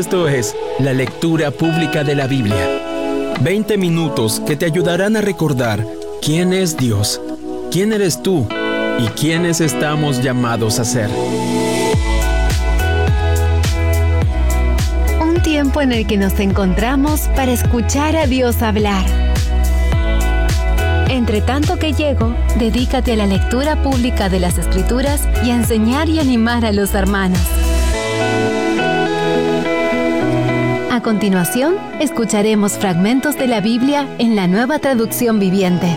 Esto es la lectura pública de la Biblia. 20 minutos que te ayudarán a recordar quién es Dios, quién eres tú y quiénes estamos llamados a ser. Un tiempo en el que nos encontramos para escuchar a Dios hablar. Entre tanto que llego, dedícate a la lectura pública de las Escrituras y a enseñar y animar a los hermanos. A continuación, escucharemos fragmentos de la Biblia en la Nueva Traducción Viviente.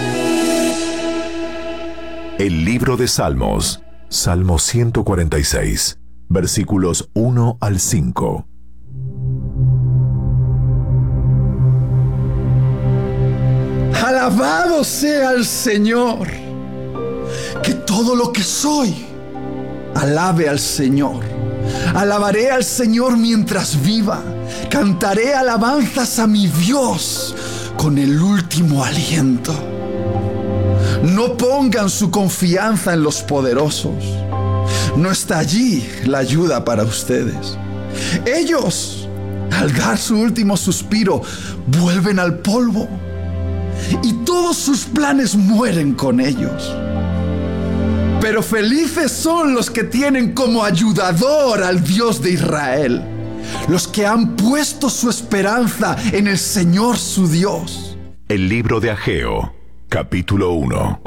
El libro de Salmos, Salmo 146, versículos 1 al 5. Alabado sea el Señor. Que todo lo que soy alabe al Señor. Alabaré al Señor mientras viva. Cantaré alabanzas a mi Dios con el último aliento. No pongan su confianza en los poderosos. No está allí la ayuda para ustedes. Ellos, al dar su último suspiro, vuelven al polvo. Y todos sus planes mueren con ellos. Pero felices son los que tienen como ayudador al Dios de Israel, los que han puesto su esperanza en el Señor su Dios. El libro de Ageo, capítulo 1.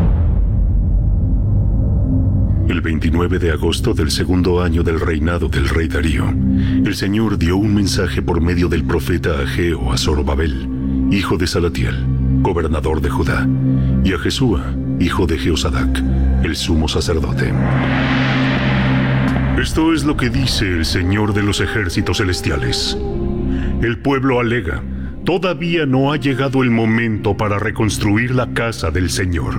El 29 de agosto del segundo año del reinado del rey Darío, el Señor dio un mensaje por medio del profeta Ageo a Zorobabel, hijo de Salatiel, gobernador de Judá, y a Jesúa, hijo de Jehozadak, el sumo sacerdote. Esto es lo que dice el Señor de los ejércitos celestiales. El pueblo alega: todavía no ha llegado el momento para reconstruir la casa del Señor.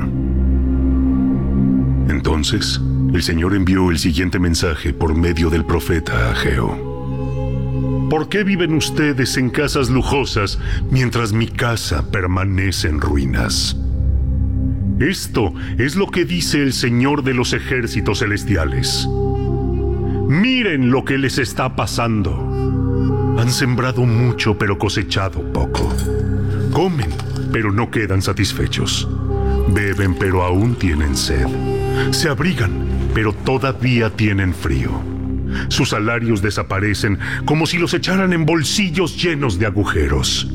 Entonces, el Señor envió el siguiente mensaje por medio del profeta Ageo. ¿Por qué viven ustedes en casas lujosas mientras mi casa permanece en ruinas? Esto es lo que dice el Señor de los ejércitos celestiales. Miren lo que les está pasando. Han sembrado mucho pero cosechado poco. Comen pero no quedan satisfechos. Beben pero aún tienen sed. Se abrigan pero todavía tienen frío. Sus salarios desaparecen como si los echaran en bolsillos llenos de agujeros.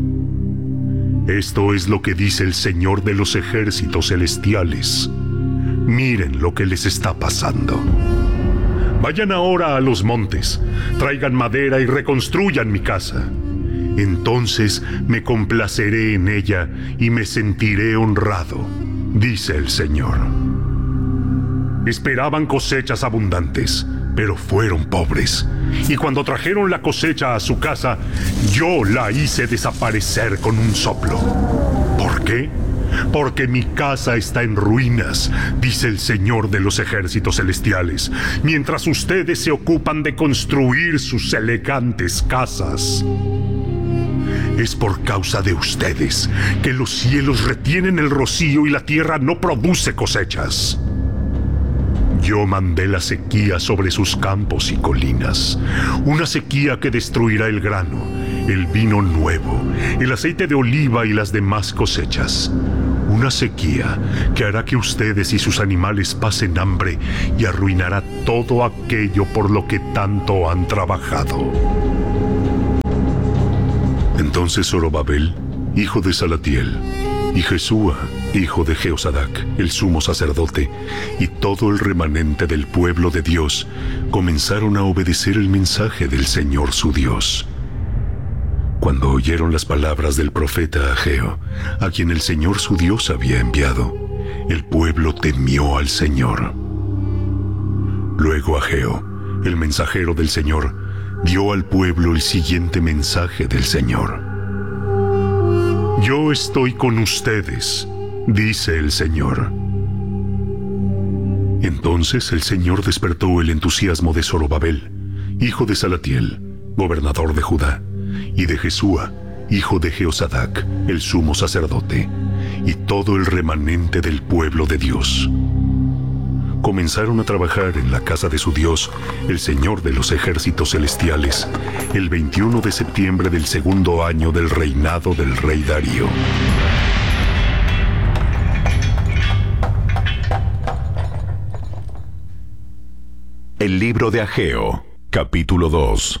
Esto es lo que dice el Señor de los ejércitos celestiales. Miren lo que les está pasando. Vayan ahora a los montes, traigan madera y reconstruyan mi casa. Entonces me complaceré en ella y me sentiré honrado, dice el Señor. Esperaban cosechas abundantes, pero fueron pobres. Y cuando trajeron la cosecha a su casa, yo la hice desaparecer con un soplo. ¿Por qué? Porque mi casa está en ruinas, dice el Señor de los ejércitos celestiales, mientras ustedes se ocupan de construir sus elegantes casas. Es por causa de ustedes que los cielos retienen el rocío y la tierra no produce cosechas. Yo mandé la sequía sobre sus campos y colinas, una sequía que destruirá el grano, el vino nuevo, el aceite de oliva y las demás cosechas. Una sequía que hará que ustedes y sus animales pasen hambre y arruinará todo aquello por lo que tanto han trabajado. Entonces Zorobabel, hijo de Salatiel, y Jesúa, hijo de Jehozadak, el sumo sacerdote, y todo el remanente del pueblo de Dios, comenzaron a obedecer el mensaje del Señor su Dios. Cuando oyeron las palabras del profeta Ageo, a quien el Señor su Dios había enviado, el pueblo temió al Señor. Luego Ageo, el mensajero del Señor, dio al pueblo el siguiente mensaje del Señor. Yo estoy con ustedes, dice el Señor. Entonces el Señor despertó el entusiasmo de Zorobabel, hijo de Salatiel, gobernador de Judá, y de Jesúa, hijo de Jehozadak, el sumo sacerdote, y todo el remanente del pueblo de Dios. comenzaron a trabajar en la casa de su Dios, el Señor de los ejércitos celestiales, el 21 de septiembre del segundo año del reinado del rey Darío. El libro de Ageo, capítulo 2.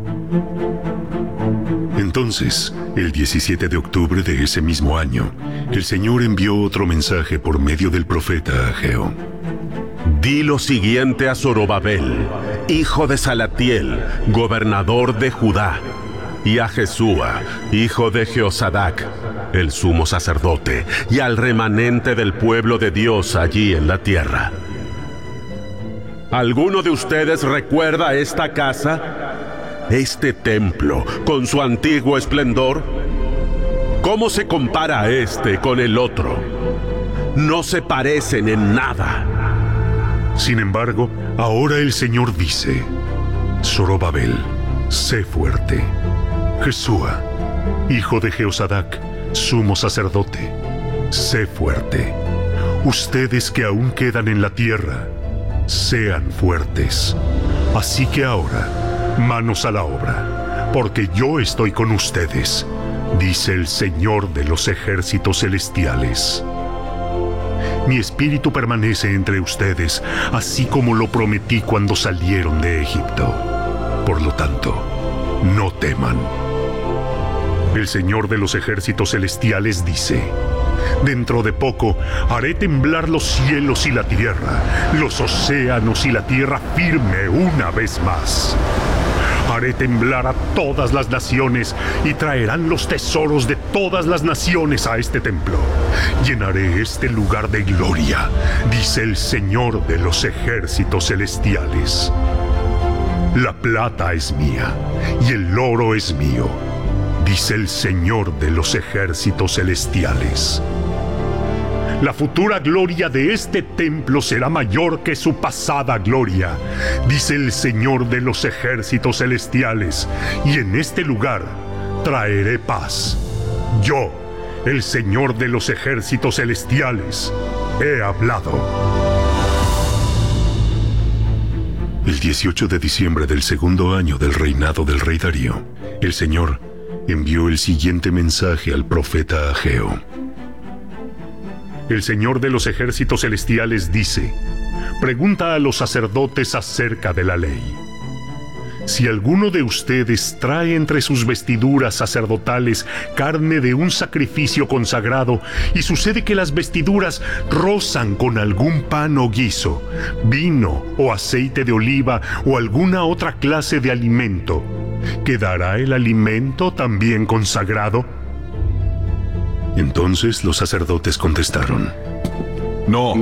Entonces, el 17 de octubre de ese mismo año, el Señor envió otro mensaje por medio del profeta Ageo. Di lo siguiente a Zorobabel, hijo de Salatiel, gobernador de Judá, y a Jesúa, hijo de Jehozadak, el sumo sacerdote, y al remanente del pueblo de Dios allí en la tierra. ¿Alguno de ustedes recuerda esta casa? ¿Este templo con su antiguo esplendor? ¿Cómo se compara este con el otro? No se parecen en nada. Sin embargo, ahora el Señor dice: Zorobabel, sé fuerte. Jesúa, hijo de Jehozadak, sumo sacerdote, sé fuerte. Ustedes que aún quedan en la tierra, sean fuertes. Así que ahora, manos a la obra, porque yo estoy con ustedes, dice el Señor de los ejércitos celestiales. Mi espíritu permanece entre ustedes, así como lo prometí cuando salieron de Egipto. Por lo tanto, no teman. El Señor de los ejércitos celestiales dice: dentro de poco haré temblar los cielos y la tierra, los océanos y la tierra firme una vez más. Haré temblar a todas las naciones y traerán los tesoros de todas las naciones a este templo. Llenaré este lugar de gloria, dice el Señor de los ejércitos celestiales. La plata es mía y el oro es mío, dice el Señor de los ejércitos celestiales. La futura gloria de este templo será mayor que su pasada gloria, dice el Señor de los ejércitos celestiales, y en este lugar traeré paz. Yo, el Señor de los ejércitos celestiales, he hablado. El 18 de diciembre del segundo año del reinado del rey Darío, el Señor envió el siguiente mensaje al profeta Ageo. El Señor de los ejércitos celestiales dice: pregunta a los sacerdotes acerca de la ley. Si alguno de ustedes trae entre sus vestiduras sacerdotales carne de un sacrificio consagrado, y sucede que las vestiduras rozan con algún pan o guiso, vino o aceite de oliva o alguna otra clase de alimento, ¿quedará el alimento también consagrado? Entonces los sacerdotes contestaron: No.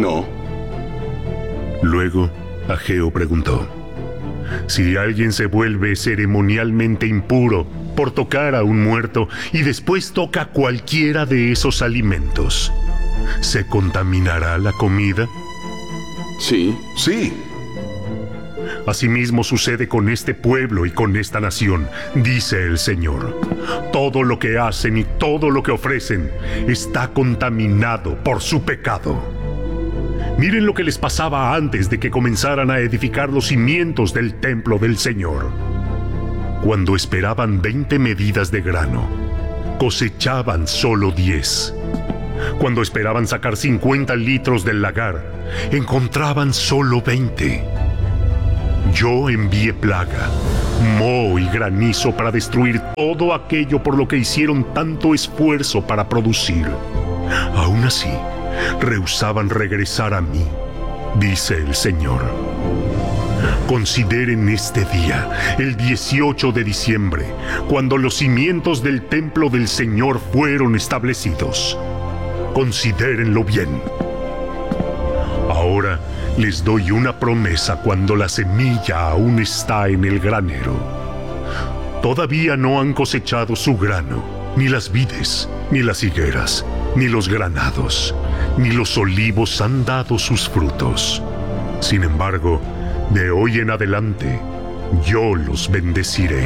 Luego Ageo preguntó: si alguien se vuelve ceremonialmente impuro por tocar a un muerto y después toca cualquiera de esos alimentos, ¿se contaminará la comida? Sí. Asimismo sucede con este pueblo y con esta nación, dice el Señor. Todo lo que hacen y todo lo que ofrecen está contaminado por su pecado. Miren lo que les pasaba antes de que comenzaran a edificar los cimientos del templo del Señor. Cuando esperaban 20 medidas de grano, cosechaban solo 10. Cuando esperaban sacar 50 litros del lagar, encontraban solo 20. Yo envié plaga, moho y granizo para destruir todo aquello por lo que hicieron tanto esfuerzo para producir. Aún así, rehusaban regresar a mí, dice el Señor. Consideren este día, el 18 de diciembre, cuando los cimientos del templo del Señor fueron establecidos. Considérenlo bien. Ahora les doy una promesa cuando la semilla aún está en el granero. Todavía no han cosechado su grano, ni las vides, ni las higueras, ni los granados, ni los olivos han dado sus frutos. Sin embargo, de hoy en adelante, yo los bendeciré.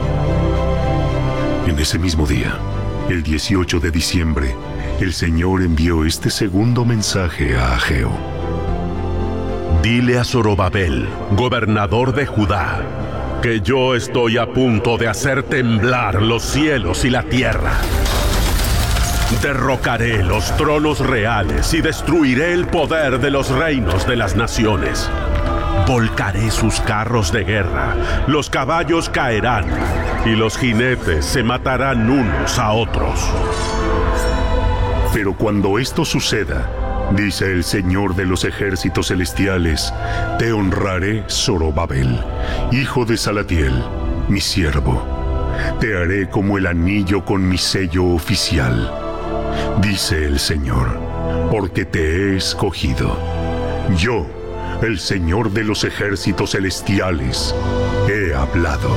En ese mismo día, el 18 de diciembre, el Señor envió este segundo mensaje a Ageo. Dile a Zorobabel, gobernador de Judá, que yo estoy a punto de hacer temblar los cielos y la tierra. Derrocaré los tronos reales y destruiré el poder de los reinos de las naciones. Volcaré sus carros de guerra, los caballos caerán y los jinetes se matarán unos a otros. Pero cuando esto suceda, dice el Señor de los ejércitos celestiales, te honraré, Zorobabel, hijo de Salatiel, mi siervo. Te haré como el anillo con mi sello oficial, dice el Señor, porque te he escogido. Yo, el Señor de los ejércitos celestiales, he hablado.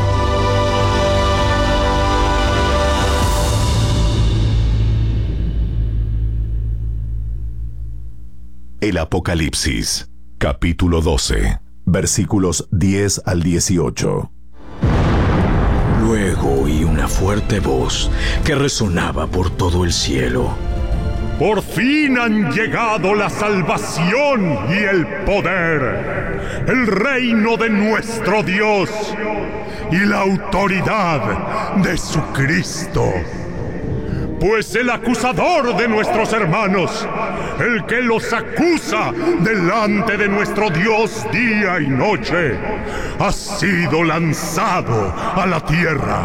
El Apocalipsis, capítulo 12, versículos 10 al 18. Luego oí una fuerte voz que resonaba por todo el cielo. Por fin han llegado la salvación y el poder, el reino de nuestro Dios y la autoridad de su Cristo. Pues el acusador de nuestros hermanos, el que los acusa delante de nuestro Dios día y noche, ha sido lanzado a la tierra.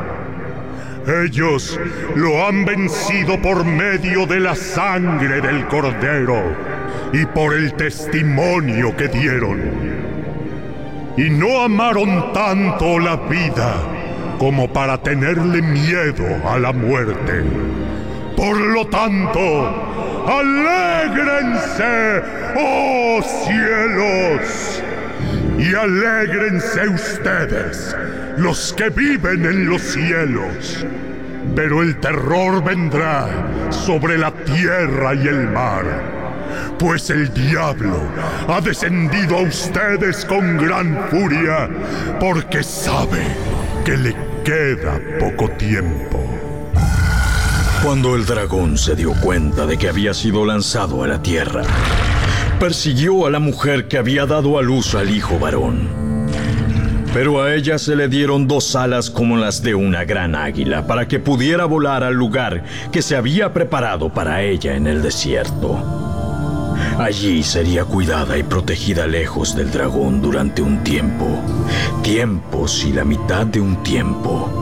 Ellos lo han vencido por medio de la sangre del Cordero y por el testimonio que dieron. Y no amaron tanto la vida como para tenerle miedo a la muerte. Por lo tanto, alégrense, oh cielos, y alégrense ustedes, los que viven en los cielos. Pero el terror vendrá sobre la tierra y el mar, pues el diablo ha descendido a ustedes con gran furia, porque sabe que le queda poco tiempo. Cuando el dragón se dio cuenta de que había sido lanzado a la tierra, persiguió a la mujer que había dado a luz al hijo varón. Pero a ella se le dieron 2 alas como las de una gran águila, para que pudiera volar al lugar que se había preparado para ella en el desierto. Allí sería cuidada y protegida lejos del dragón durante un tiempo, tiempos y la mitad de un tiempo.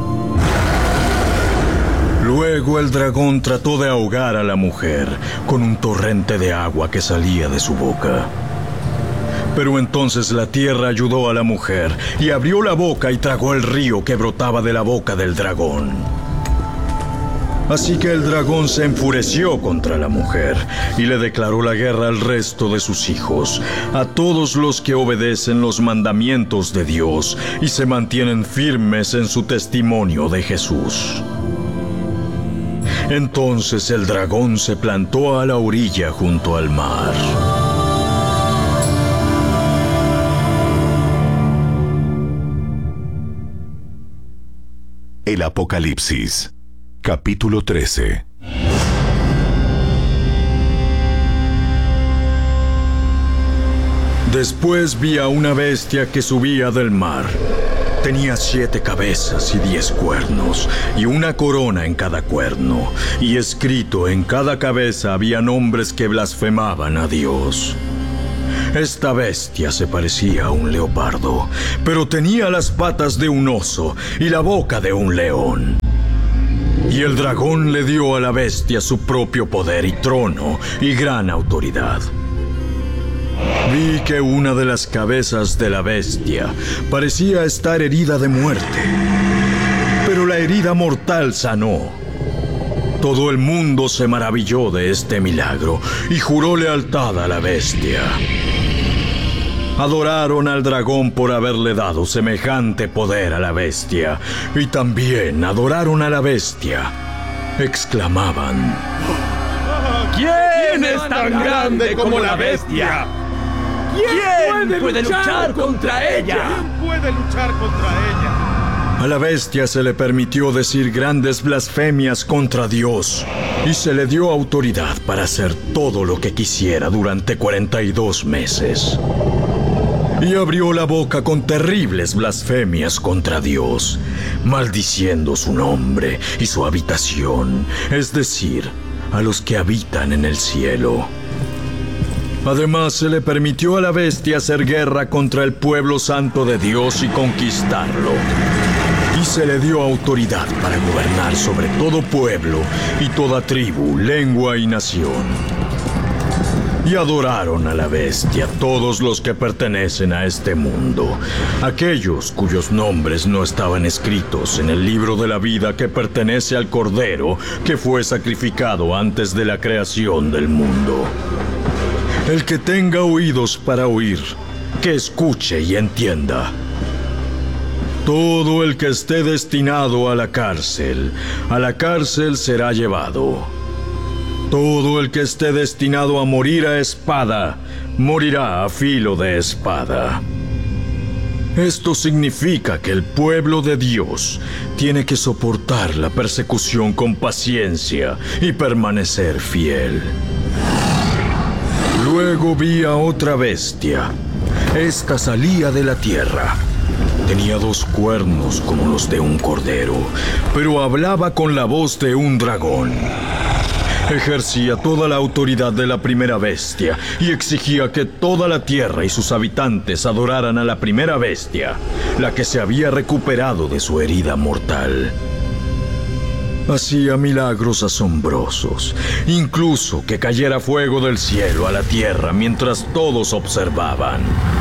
Luego el dragón trató de ahogar a la mujer con un torrente de agua que salía de su boca. Pero entonces la tierra ayudó a la mujer y abrió la boca y tragó el río que brotaba de la boca del dragón. Así que el dragón se enfureció contra la mujer y le declaró la guerra al resto de sus hijos, a todos los que obedecen los mandamientos de Dios y se mantienen firmes en su testimonio de Jesús. Entonces el dragón se plantó a la orilla junto al mar. El Apocalipsis, capítulo 13. Después vi a una bestia que subía del mar. Tenía 7 cabezas y 10 cuernos, y una corona en cada cuerno, y escrito en cada cabeza había nombres que blasfemaban a Dios. Esta bestia se parecía a un leopardo, pero tenía las patas de un oso y la boca de un león. Y el dragón le dio a la bestia su propio poder y trono y gran autoridad. Vi que una de las cabezas de la bestia parecía estar herida de muerte, pero la herida mortal sanó. Todo el mundo se maravilló de este milagro y juró lealtad a la bestia. Adoraron al dragón por haberle dado semejante poder a la bestia, y también adoraron a la bestia. Exclamaban: ¿Quién es tan grande como la bestia? ¿Quién puede luchar contra ella? ¿Quién puede luchar contra ella? A la bestia se le permitió decir grandes blasfemias contra Dios y se le dio autoridad para hacer todo lo que quisiera durante 42 meses. y abrió la boca con terribles blasfemias contra Dios, maldiciendo su nombre y su habitación, es decir, a los que habitan en el cielo. Además, se le permitió a la bestia hacer guerra contra el pueblo santo de Dios y conquistarlo. Y se le dio autoridad para gobernar sobre todo pueblo y toda tribu, lengua y nación. Y adoraron a la bestia todos los que pertenecen a este mundo, aquellos cuyos nombres no estaban escritos en el libro de la vida que pertenece al Cordero que fue sacrificado antes de la creación del mundo. El que tenga oídos para oír, que escuche y entienda. Todo el que esté destinado a la cárcel será llevado. Todo el que esté destinado a morir a espada, morirá a filo de espada. Esto significa que el pueblo de Dios tiene que soportar la persecución con paciencia y permanecer fiel. Luego vi a otra bestia. Esta salía de la tierra. Tenía 2 cuernos como los de un cordero, pero hablaba con la voz de un dragón. Ejercía toda la autoridad de la primera bestia y exigía que toda la tierra y sus habitantes adoraran a la primera bestia, la que se había recuperado de su herida mortal. Hacía milagros asombrosos, incluso que cayera fuego del cielo a la tierra mientras todos observaban.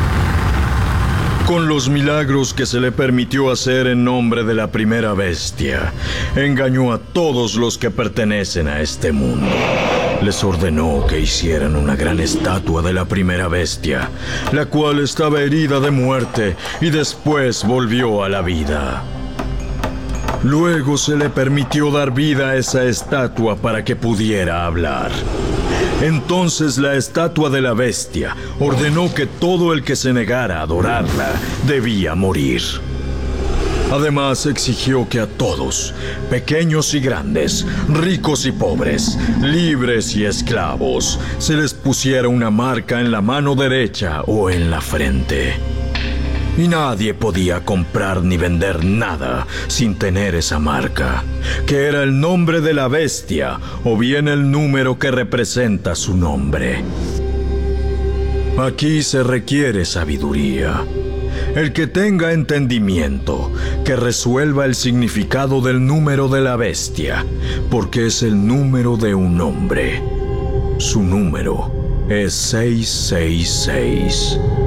Con los milagros que se le permitió hacer en nombre de la primera bestia, engañó a todos los que pertenecen a este mundo. Les ordenó que hicieran una gran estatua de la primera bestia, la cual estaba herida de muerte y después volvió a la vida. Luego se le permitió dar vida a esa estatua para que pudiera hablar. Entonces la estatua de la bestia ordenó que todo el que se negara a adorarla debía morir. Además exigió que a todos, pequeños y grandes, ricos y pobres, libres y esclavos, se les pusiera una marca en la mano derecha o en la frente. Y nadie podía comprar ni vender nada sin tener esa marca, que era el nombre de la bestia o bien el número que representa su nombre. Aquí se requiere sabiduría. El que tenga entendimiento, que resuelva el significado del número de la bestia, porque es el número de un hombre. Su número es 666.